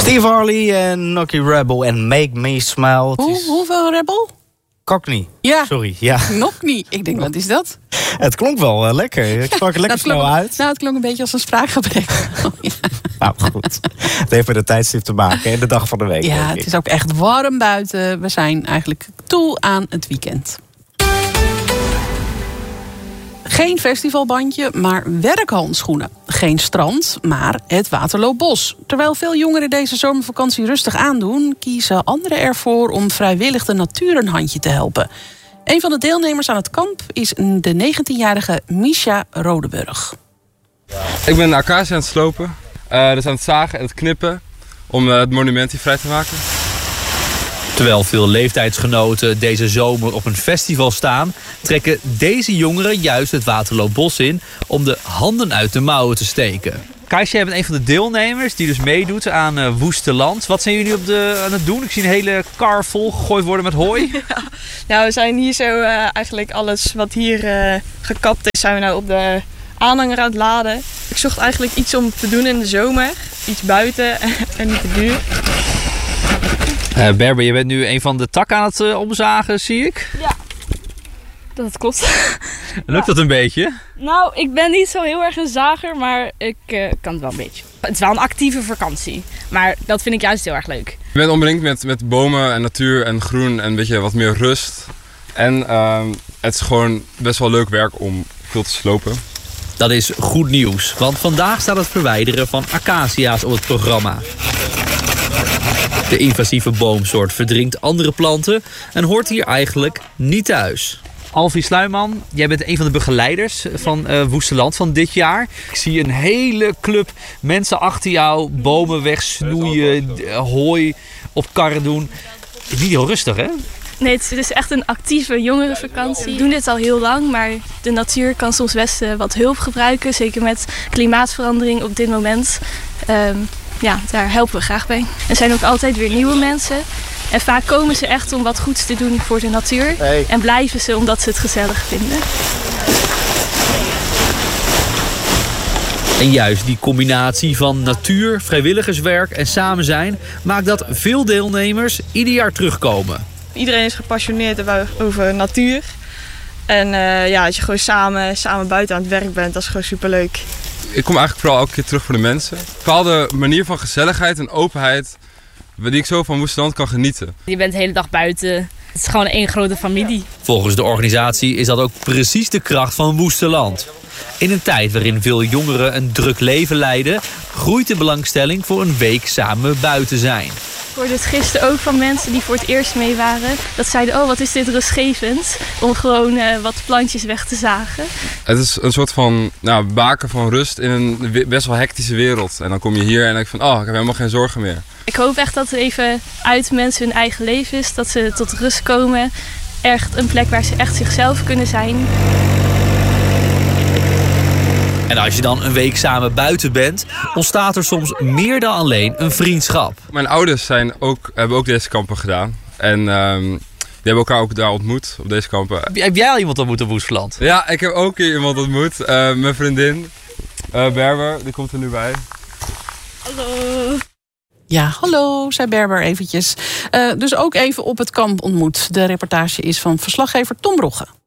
Steve Harley en Nocky Rebel en Make Me Smile. Hoeveel Rebel? Cockney. Ja. Sorry, ja. Nog niet. Ik denk, wat is dat? Het klonk wel lekker. Ik sprak er lekker snel uit. Nou, het klonk een beetje als een spraakgebrek. Ja. Nou, goed. Het heeft met de tijdstip te maken en de dag van de week. Ja, het is ook echt warm buiten. We zijn eigenlijk toe aan het weekend. Geen festivalbandje, maar werkhandschoenen. Geen strand, maar het Waterloobos. Terwijl veel jongeren deze zomervakantie rustig aandoen, kiezen anderen ervoor om vrijwillig de natuur een handje te helpen. Een van de deelnemers aan het kamp is de 19-jarige Misha Rodeburg. Ik ben de acacia aan het slopen, dus aan het zagen en het knippen om het monument hier vrij te maken. Terwijl veel leeftijdsgenoten deze zomer op een festival staan, trekken deze jongeren juist het Waterloobos in om de handen uit de mouwen te steken. Kaisje, jij bent een van de deelnemers die dus meedoet aan Woesteland. Wat zijn jullie aan het doen? Ik zie een hele kar vol gegooid worden met hooi. Ja. Nou, we zijn hier zo eigenlijk alles wat hier gekapt is, zijn we nou op de aanhanger aan het laden. Ik zocht eigenlijk iets om te doen in de zomer. Iets buiten en niet te duur. Berber, je bent nu een van de takken aan het omzagen, zie ik. Ja, dat klopt. Lukt dat een beetje? Nou, ik ben niet zo heel erg een zager, maar ik kan het wel een beetje. Het is wel een actieve vakantie, maar dat vind ik juist heel erg leuk. Ik ben omringd met bomen en natuur en groen en een beetje wat meer rust. En het is gewoon best wel leuk werk om veel te slopen. Dat is goed nieuws, want vandaag staat het verwijderen van acacia's op het programma. De invasieve boomsoort verdringt andere planten en hoort hier eigenlijk niet thuis. Alfie Sluiman, jij bent een van de begeleiders van Woesteland van dit jaar. Ik zie een hele club mensen achter jou bomen wegsnoeien, hooi op karren doen. Het is niet heel rustig, hè? Nee, het is echt een actieve jongerenvakantie. We doen dit al heel lang, maar de natuur kan soms best wat hulp gebruiken. Zeker met klimaatverandering op dit moment. Ja, daar helpen we graag bij. Er zijn ook altijd weer nieuwe mensen. En vaak komen ze echt om wat goeds te doen voor de natuur. Hey. En blijven ze omdat ze het gezellig vinden. En juist die combinatie van natuur, vrijwilligerswerk en samen zijn maakt dat veel deelnemers ieder jaar terugkomen. Iedereen is gepassioneerd over natuur. En als je gewoon samen buiten aan het werk bent, dat is gewoon superleuk. Ik kom eigenlijk vooral elke keer terug voor de mensen. Een bepaalde manier van gezelligheid en openheid die ik zo van Woesteland kan genieten. Je bent de hele dag buiten. Het is gewoon één grote familie. Volgens de organisatie is dat ook precies de kracht van Woesteland. In een tijd waarin veel jongeren een druk leven leiden, groeit de belangstelling voor een week samen buiten zijn. Ik hoorde het gisteren ook van mensen die voor het eerst mee waren. Dat zeiden, wat is dit rustgevend om gewoon wat plantjes weg te zagen. Het is een soort van baken van rust in een best wel hectische wereld. En dan kom je hier en denk je van, ik heb helemaal geen zorgen meer. Ik hoop echt dat het even uit mensen hun eigen leven is. Dat ze tot rust komen. Echt een plek waar ze echt zichzelf kunnen zijn. En als je dan een week samen buiten bent, ontstaat er soms meer dan alleen een vriendschap. Mijn ouders hebben ook deze kampen gedaan. En die hebben elkaar ook daar ontmoet, op deze kampen. Heb jij al iemand ontmoet op Woesteland? Ja, ik heb ook hier iemand ontmoet. Mijn vriendin, Berber, die komt er nu bij. Hallo. Ja, hallo, zei Berber eventjes. Dus ook even op het kamp ontmoet. De reportage is van verslaggever Tom Rogge.